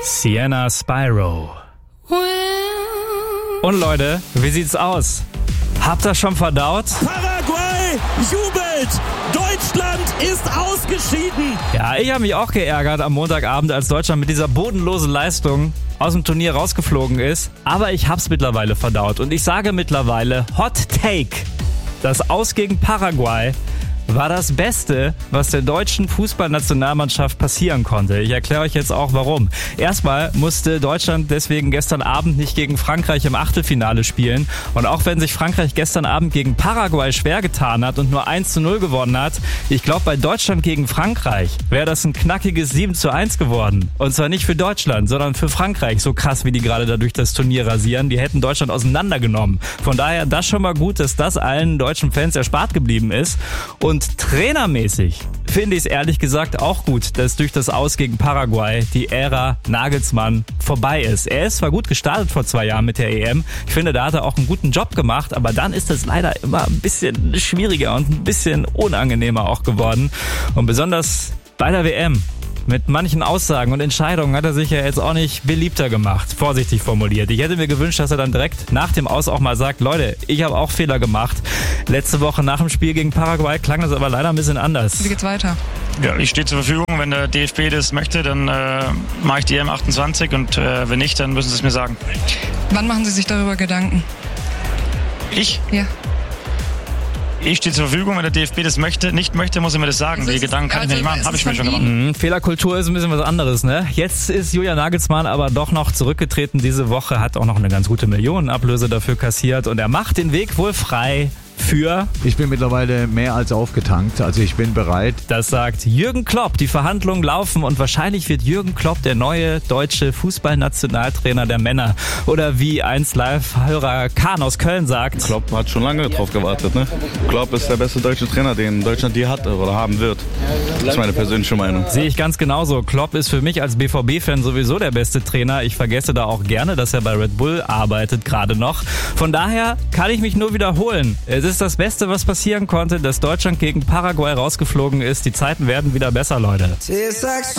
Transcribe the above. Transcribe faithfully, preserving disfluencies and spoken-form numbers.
Sienna Spyro. Und Leute, wie sieht's aus? Habt ihr schon verdaut? Paraguay jubelt! Deutschland ist ausgeschieden! Ja, ich habe mich auch geärgert am Montagabend, als Deutschland mit dieser bodenlosen Leistung aus dem Turnier rausgeflogen ist. Aber ich hab's mittlerweile verdaut. Und ich sage mittlerweile, Hot Take. Das Aus gegen Paraguay war das Beste, was der deutschen Fußballnationalmannschaft passieren konnte. Ich erkläre euch jetzt auch warum. Erstmal musste Deutschland deswegen gestern Abend nicht gegen Frankreich im Achtelfinale spielen. Und auch wenn sich Frankreich gestern Abend gegen Paraguay schwer getan hat und nur eins zu null gewonnen hat, ich glaube, bei Deutschland gegen Frankreich wäre das ein knackiges sieben zu eins geworden. Und zwar nicht für Deutschland, sondern für Frankreich. So krass, wie die gerade da durch das Turnier rasieren. Die hätten Deutschland auseinandergenommen. Von daher, das schon mal gut, dass das allen deutschen Fans erspart geblieben ist. Und Und trainermäßig finde ich es ehrlich gesagt auch gut, dass durch das Aus gegen Paraguay die Ära Nagelsmann vorbei ist. Er ist zwar gut gestartet vor zwei Jahren mit der E M. Ich finde, da hat er auch einen guten Job gemacht, aber dann ist es leider immer ein bisschen schwieriger und ein bisschen unangenehmer auch geworden. Und besonders bei der W M. Mit manchen Aussagen und Entscheidungen hat er sich ja jetzt auch nicht beliebter gemacht, vorsichtig formuliert. Ich hätte mir gewünscht, dass er dann direkt nach dem Aus auch mal sagt, Leute, ich habe auch Fehler gemacht. Letzte Woche nach dem Spiel gegen Paraguay klang das aber leider ein bisschen anders. Wie geht's weiter? Ja, ich stehe zur Verfügung. Wenn der D F B das möchte, dann äh, mache ich die E M achtundzwanzig und äh, wenn nicht, dann müssen Sie es mir sagen. Wann machen Sie sich darüber Gedanken? Ich? Ja. Ich stehe zur Verfügung, wenn der D F B das möchte, nicht möchte, muss er mir das sagen. Die Gedanken kann ich mir nicht machen, habe ich mir schon gemacht. Mhm, Fehlerkultur ist ein bisschen was anderes, ne? Jetzt ist Julian Nagelsmann aber doch noch zurückgetreten diese Woche, hat auch noch eine ganz gute Millionenablöse dafür kassiert und er macht den Weg wohl frei für... Ich bin mittlerweile mehr als aufgetankt, also ich bin bereit. Das sagt Jürgen Klopp. Die Verhandlungen laufen und wahrscheinlich wird Jürgen Klopp der neue deutsche Fußballnationaltrainer der Männer. Oder wie einst Live-Hörer Kahn aus Köln sagt. Klopp hat schon lange drauf gewartet, ne? Klopp ist der beste deutsche Trainer, den Deutschland je hat oder haben wird. Das ist meine persönliche Meinung. Sehe ich ganz genauso. Klopp ist für mich als B V B-Fan sowieso der beste Trainer. Ich vergesse da auch gerne, dass er bei Red Bull arbeitet, gerade noch. Von daher kann ich mich nur wiederholen. Es ist das Beste, was passieren konnte, dass Deutschland gegen Paraguay rausgeflogen ist. Die Zeiten werden wieder besser, Leute.